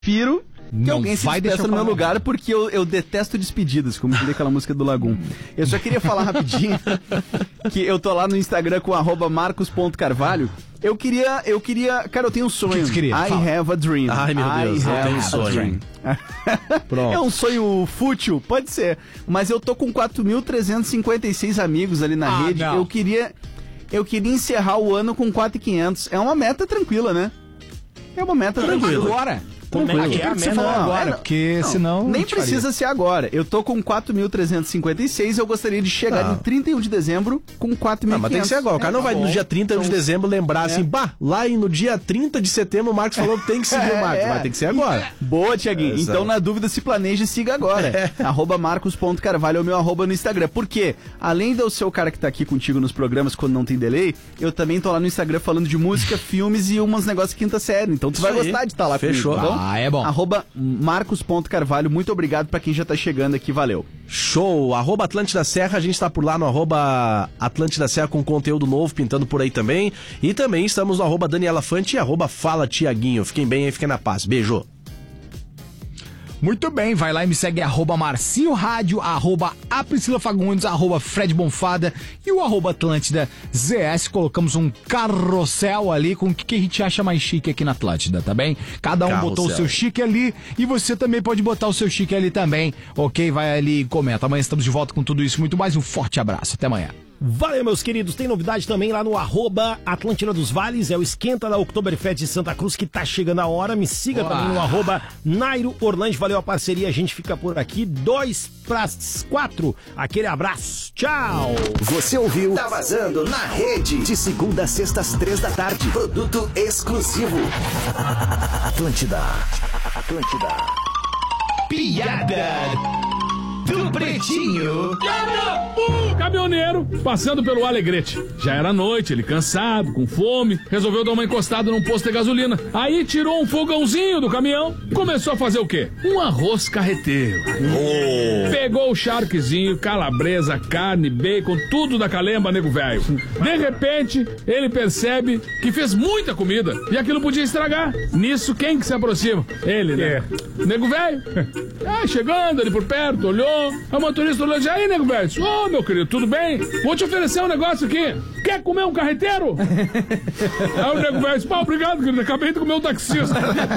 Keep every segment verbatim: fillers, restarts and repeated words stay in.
prefiro que Não alguém se vai despeça deixar no meu eu falar. lugar, porque eu, eu detesto despedidas, como falei aquela música do Lagum. Eu só queria falar rapidinho que eu tô lá no Instagram com arroba marcos ponto carvalho. Eu queria, eu queria, cara, eu tenho um sonho. O que tu queria? I Fala. have a dream. Ai, meu Deus, I eu have tenho um a sonho. dream. Pronto. É um sonho fútil, pode ser, mas eu tô com quatro mil trezentos e cinquenta e seis amigos ali na Ah, rede. não. Eu queria, eu queria encerrar o ano com quatro mil e quinhentos. É uma meta tranquila, né? É uma meta tranquila. Agora. Como é que é a Você meta? falou Não, agora, é, não. porque Não, senão... nem não te faria. precisa ser agora. Eu tô com quatro mil trezentos e cinquenta e seis, eu gostaria de chegar Não. em trinta e um de dezembro com quatro mil e quinhentos. Não, mas tem que ser agora. O cara não vai no dia trinta de dezembro lembrar assim, bah, lá e no dia trinta de setembro o Marcos falou que tem que seguir o Marcos. É. Vai ter que ser agora. Boa, Tiaguinho. É, então, exato. na dúvida, se planeje e siga agora. É. Arroba marcos ponto carvalho é o meu arroba no Instagram. Porque, além de eu ser o cara que tá aqui contigo nos programas quando não tem delay, eu também tô lá no Instagram falando de música, filmes e umas negócios quinta série. Então, tu Isso vai aí. gostar de estar lá Fechou. comigo. Tá bom? Ah, é bom. Arroba marcos ponto carvalho. Muito obrigado pra quem já tá chegando aqui. Valeu. Show! Arroba Atlântida Serra, a gente tá por lá no arroba Atlântida Serra com conteúdo novo, pintando por aí também. E também estamos no arroba Daniela Fante e arroba Fala Tiaguinho. Fiquem bem aí, fiquem na paz. Beijo! Muito bem, vai lá e me segue arroba Marcinho Rádio, arroba a Priscila Fagundes, arroba Fred Bonfada e o arroba Atlântida Z S. Colocamos um carrossel ali com o que, que a gente acha mais chique aqui na Atlântida, tá bem? Cada um Carrossel. botou o seu chique ali e você também pode botar o seu chique ali também, ok? Vai ali e comenta. Amanhã estamos de volta com tudo isso e muito mais. Um forte abraço, até amanhã. Valeu, meus queridos. Tem novidade também lá no arroba Atlântida dos Vales. É o esquenta da Oktoberfest de Santa Cruz que tá chegando a hora. Me siga Olá. também no arroba Nairo Orlando. Valeu a parceria. A gente fica por aqui. Dois pras quatro. Aquele abraço. Tchau. Você ouviu? Tá vazando na rede. De segunda a sexta às três da tarde. Produto exclusivo. Atlântida. Atlântida. Piada do Pretinho. O caminhoneiro passando pelo Alegrete. Já era noite, ele cansado, com fome, resolveu dar uma encostada num posto de gasolina. Aí tirou um fogãozinho do caminhão, começou a fazer o quê? Um arroz carreteiro. Pegou o charquezinho, calabresa, carne, bacon, tudo da calemba, nego velho. De repente, ele percebe que fez muita comida e aquilo podia estragar. Nisso, quem que se aproxima? Ele, né? Nego velho. Ah, chegando ali por perto, olhou. A motorista olhou e disse: aí, nego velho, ô, meu querido, tudo bem? Vou te oferecer um negócio aqui. Quer comer um carreteiro? Aí o nego velho disse: pá, obrigado, querido, acabei de comer um taxista.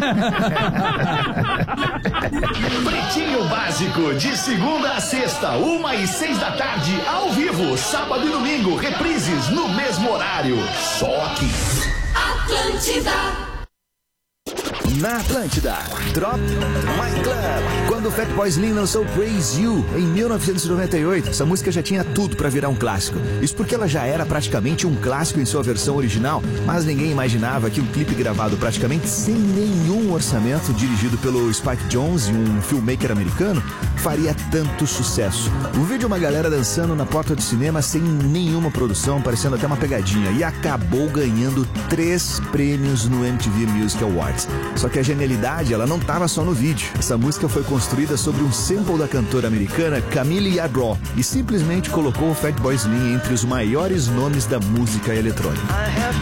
Pretinho Básico, de segunda a sexta, uma e seis da tarde, ao vivo, sábado e domingo, reprises no mesmo horário. Só aqui. Atlântida. Na Atlântida, Drop My Club. Quando o Fatboy Slim lançou Praise You em mil novecentos e noventa e oito, essa música já tinha tudo pra virar um clássico. Isso porque ela já era praticamente um clássico em sua versão original, mas ninguém imaginava que um clipe gravado praticamente sem nenhum orçamento, dirigido pelo Spike Jonze, um filmmaker americano, faria tanto sucesso. O vídeo é uma galera dançando na porta do cinema sem nenhuma produção, parecendo até uma pegadinha, e acabou ganhando três prêmios no M T V Music Awards. Só que a genialidade, ela não estava só no vídeo. Essa música foi construída sobre um sample da cantora americana Camille Yadro e simplesmente colocou o Fatboy Slim entre os maiores nomes da música eletrônica.